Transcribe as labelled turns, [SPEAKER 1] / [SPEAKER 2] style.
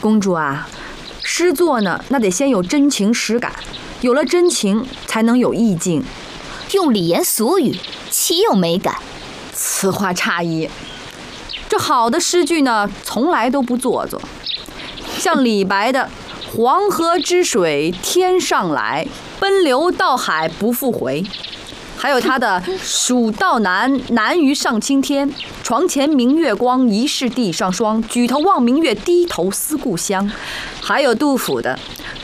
[SPEAKER 1] 公主啊，诗作呢，那得先有真情实感，有了真情才能有意境。
[SPEAKER 2] 用礼言俗语，岂有美感？
[SPEAKER 1] 此话差矣。这好的诗句呢，从来都不做作。像李白的“黄河之水天上来，奔流到海不复回”，还有他的“蜀道难，难于上青天。床前明月光，疑是地上霜。举头望明月，低头思故乡”，还有杜甫的